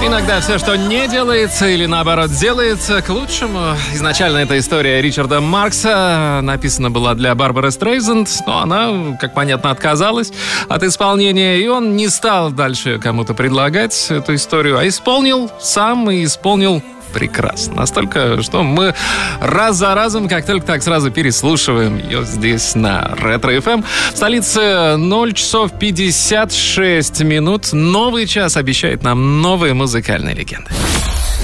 Иногда все, что не делается или наоборот делается, к лучшему. Изначально эта история Ричарда Маркса написана была для Барбары Стрейзанд, но она, как понятно, отказалась от исполнения, и он не стал дальше кому-то предлагать эту историю, а исполнил сам и исполнил прекрасно. Настолько, что мы раз за разом, как только так, сразу переслушиваем ее здесь на Ретро-ФМ. В столице 0 часов 56 минут. Новый час обещает нам новые музыкальные легенды.